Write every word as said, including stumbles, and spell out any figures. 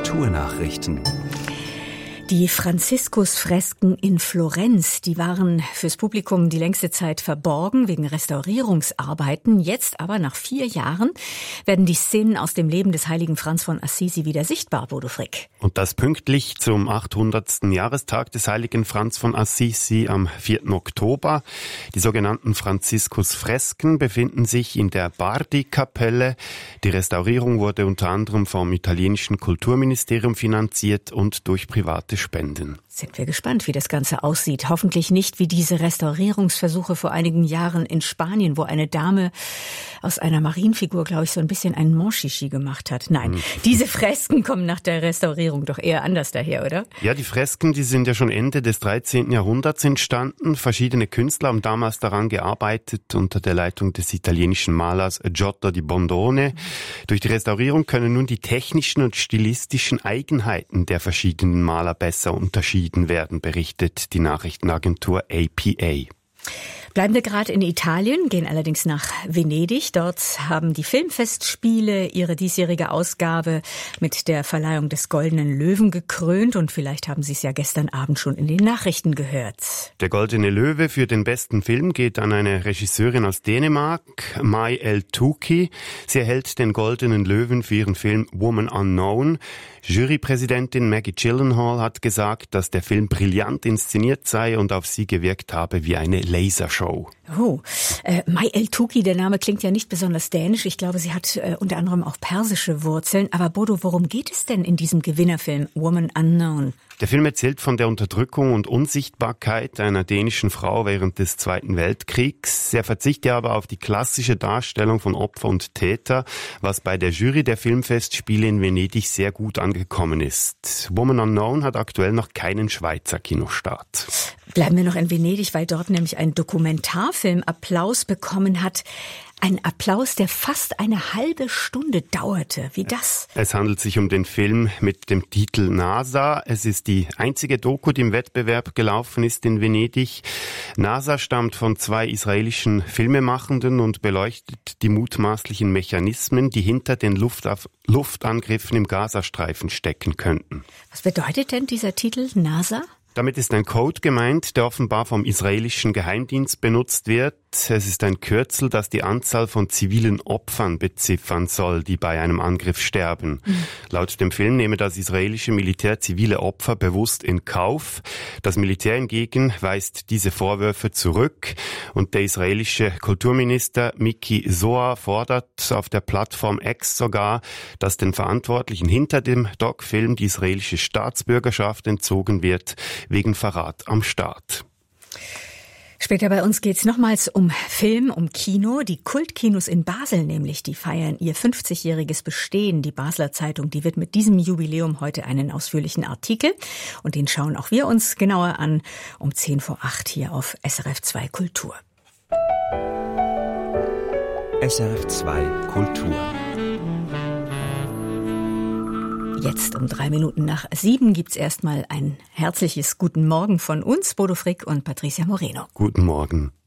Kulturnachrichten. Die Franziskusfresken in Florenz, die waren fürs Publikum die längste Zeit verborgen wegen Restaurierungsarbeiten. Jetzt aber, nach vier Jahren, werden die Szenen aus dem Leben des heiligen Franz von Assisi wieder sichtbar, Bodo Frick. Und das pünktlich zum achthundertsten Jahrestag des heiligen Franz von Assisi am vierten Oktober. Die sogenannten Franziskusfresken befinden sich in der Bardi-Kapelle. Die Restaurierung wurde unter anderem vom italienischen Kulturministerium finanziert und durch private Spenden. Sind wir gespannt, wie das Ganze aussieht. Hoffentlich nicht wie diese Restaurierungsversuche vor einigen Jahren in Spanien, wo eine Dame aus einer Marienfigur, glaube ich, so ein bisschen einen Monchichi gemacht hat. Nein, mhm. Diese Fresken kommen nach der Restaurierung doch eher anders daher, oder? Ja, die Fresken, die sind ja schon Ende des dreizehnten Jahrhunderts entstanden. Verschiedene Künstler haben damals daran gearbeitet, unter der Leitung des italienischen Malers Giotto di Bondone. Mhm. Durch die Restaurierung können nun die technischen und stilistischen Eigenheiten der verschiedenen Maler besser unterschieden werden, berichtet die Nachrichtenagentur A P A. Bleiben wir gerade in Italien, gehen allerdings nach Venedig. Dort haben die Filmfestspiele ihre diesjährige Ausgabe mit der Verleihung des Goldenen Löwen gekrönt. Und vielleicht haben Sie es ja gestern Abend schon in den Nachrichten gehört. Der Goldene Löwe für den besten Film geht an eine Regisseurin aus Dänemark, Mai El-Touki. Sie erhält den Goldenen Löwen für ihren Film Woman Unknown. Jurypräsidentin Maggie Gyllenhaal hat gesagt, dass der Film brillant inszeniert sei und auf sie gewirkt habe wie eine Lasershow. Oh, äh, Mai El-Touki, der Name klingt ja nicht besonders dänisch. Ich glaube, sie hat äh, unter anderem auch persische Wurzeln. Aber Bodo, worum geht es denn in diesem Gewinnerfilm Woman Unknown? Der Film erzählt von der Unterdrückung und Unsichtbarkeit einer dänischen Frau während des Zweiten Weltkriegs. Er verzichtet aber auf die klassische Darstellung von Opfer und Täter, was bei der Jury der Filmfestspiele in Venedig sehr gut angekommen ist. Woman Unknown hat aktuell noch keinen Schweizer Kinostart. Bleiben wir noch in Venedig, weil dort nämlich ein Dokumentarfilm Applaus bekommen hat. Ein Applaus, der fast eine halbe Stunde dauerte. Wie das? Es handelt sich um den Film mit dem Titel NASA. Es ist die einzige Doku, die im Wettbewerb gelaufen ist in Venedig. NASA stammt von zwei israelischen Filmemachenden und beleuchtet die mutmaßlichen Mechanismen, die hinter den Luftaf- Luftangriffen im Gazastreifen stecken könnten. Was bedeutet denn dieser Titel NASA? Damit ist ein Code gemeint, der offenbar vom israelischen Geheimdienst benutzt wird. Es ist ein Kürzel, das die Anzahl von zivilen Opfern beziffern soll, die bei einem Angriff sterben. Mhm. Laut dem Film nehme das israelische Militär zivile Opfer bewusst in Kauf. Das Militär hingegen weist diese Vorwürfe zurück. Und der israelische Kulturminister Miki Zohar fordert auf der Plattform X sogar, dass den Verantwortlichen hinter dem Doc-Film die israelische Staatsbürgerschaft entzogen wird, wegen Verrat am Staat. Später bei uns geht's nochmals um Film, um Kino. Die Kultkinos in Basel nämlich, die feiern ihr fünfzigjähriges Bestehen. Die Basler Zeitung, die wird mit diesem Jubiläum heute einen ausführlichen Artikel. Und den schauen auch wir uns genauer an um zehn vor acht hier auf S R F zwei Kultur. S R F zwei Kultur. Jetzt um drei Minuten nach sieben gibt's erstmal ein herzliches Guten Morgen von uns, Bodo Frick und Patricia Moreno. Guten Morgen.